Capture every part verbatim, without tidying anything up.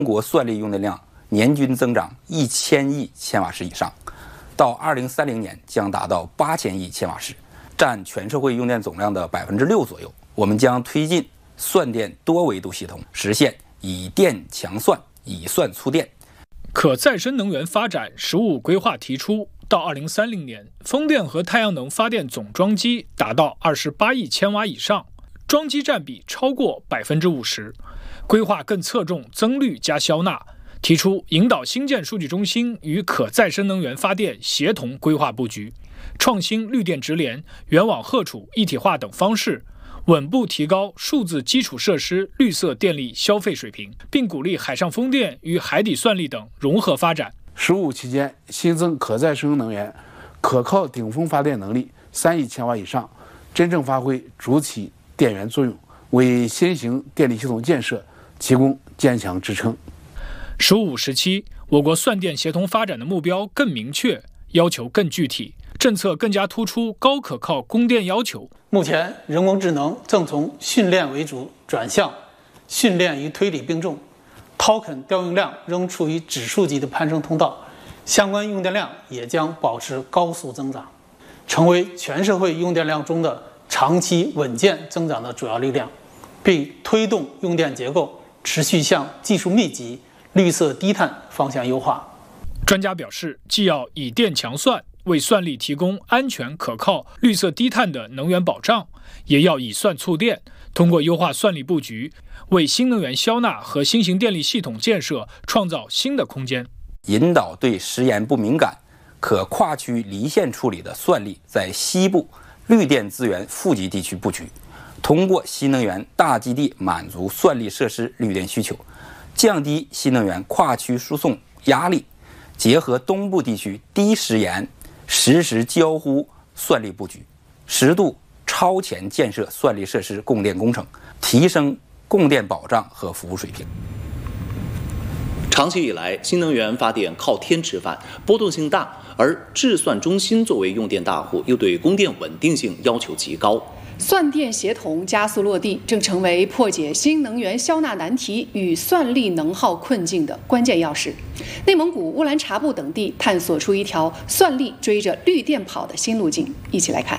中国算力用电量年均增长一千亿千瓦时以上，到二零三零年将达到八千亿千瓦时，占全社会用电总量的百分之六左右。我们将推进算电多维度系统，实现以电强算、以算促电。 可再生能源发展“十五”规划提出，到二零三零年，风电和太阳能发电总装机达到二十八亿千瓦以上，装机占比超过百分之五十。规划更侧重增绿加消纳，提出引导新建数据中心与可再生能源发电协同规划布局，创新绿电直连、源网荷储一体化等方式，稳步提高数字基础设施绿色电力消费水平，并鼓励海上风电与海底算力等融合发展。 十五期间新增可再生能源可靠顶峰发电能力三亿千瓦以上，真正发挥主体电源作用，为新型电力系统建设提供坚强支撑。 十五时期，我国算电协同发展的目标更明确，要求更具体，政策更加突出高可靠供电要求。 目前，人工智能正从训练为主转向训练与推理并重， token 调用量仍处于指数级的攀升通道，相关用电量也将保持高速增长，成为全社会用电量中的长期稳健增长的主要力量，并推动用电结构持续向技术密集、绿色低碳方向优化。 专家表示，既要以电强算，为算力提供安全可靠、绿色低碳的能源保障，也要以算促电，通过优化算力布局，为新能源消纳和新型电力系统建设创造新的空间。 引导对时延不敏感、可跨区离线处理的算力在西部绿电资源富集地区布局，通过新能源大基地满足算力设施绿电需求，降低新能源跨区输送压力，结合东部地区低时延、实时交互算力布局，适度超前建设算力设施供电工程，提升供电保障和服务水平。 长期以来，新能源发电靠天吃饭，波动性大，而智算中心作为用电大户，又对供电稳定性要求极高。 算电协同加速落地，正成为破解新能源消纳难题与算力能耗困境的关键钥匙。内蒙古乌兰察布等地探索出一条算力追着绿电跑的新路径，一起来看。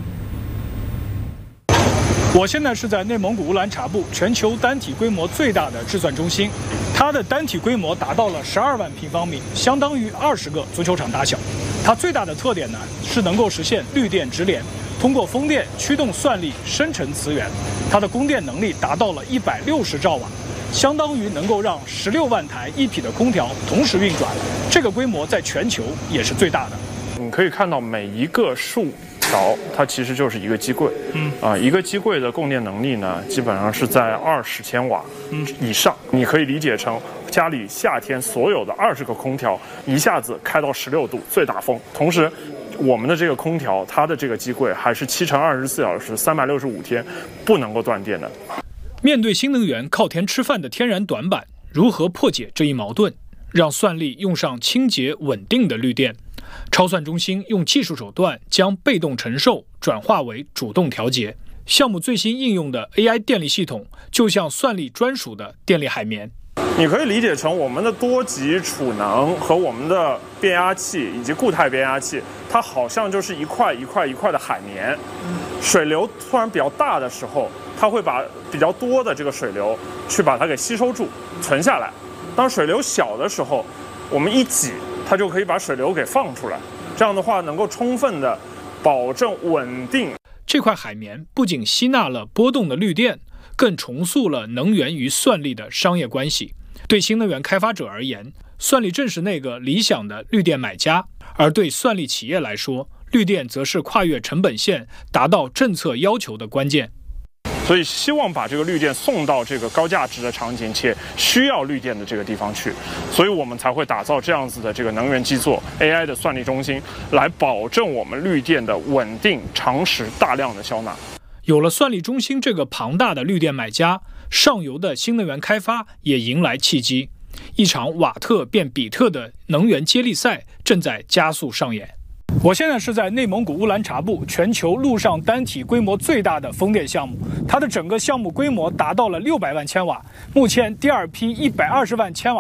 我现在是在内蒙古乌兰察布，全球单体规模最大的智算中心，它的单体规模达到了十二万平方米，相当于二十个足球场大小。它最大的特点呢，是能够实现绿电直连，通过风电驱动算力生成磁源，它的供电能力达到了一百六十兆瓦，相当于能够让十六万台一匹的空调同时运转。这个规模在全球也是最大的。 你可以看到每一个竖条，它其实就是一个机柜。嗯啊，一个机柜的供电能力呢，基本上是在二十千瓦以上。嗯、你可以理解成家里夏天所有的二十个空调一下子开到十六度，最大风。同时，我们的这个空调，它的这个机柜还是七乘二十四小时、三百六十五天不能够断电的。 面对新能源靠天吃饭的天然短板，如何破解这一矛盾，让算力用上清洁稳定的绿电？超算中心用技术手段将被动承受转化为主动调节。项目最新应用的 A I 电力系统，就像算力专属的电力海绵。 你可以理解成我们的多级储能和我们的变压器以及固态变压器，它好像就是一块一块一块的海绵。水流突然比较大的时候，它会把比较多的这个水流去把它给吸收住存下来。当水流小的时候，我们一挤，它就可以把水流给放出来。这样的话能够充分的保证稳定。 这块海绵不仅吸纳了波动的绿电，更重塑了能源与算力的商业关系。对新能源开发者而言，算力正是那个理想的绿电买家；而对算力企业来说，绿电则是跨越成本线达到政策要求的关键。 所以希望把这个绿电送到这个高价值的场景且需要绿电的这个地方去，所以我们才会打造这样子的这个能源基座 A I 的算力中心，来保证我们绿电的稳定、长时、大量的消纳。 有了算力中心这个庞大的绿电买家，上游的新能源开发也迎来契机。一场瓦特变比特的能源接力赛正在加速上演。我现在是在内蒙古乌兰察布，全球陆上单体规模最大的风电项目，它的整个项目规模达到了六百万千瓦，目前第二批一百二十万千瓦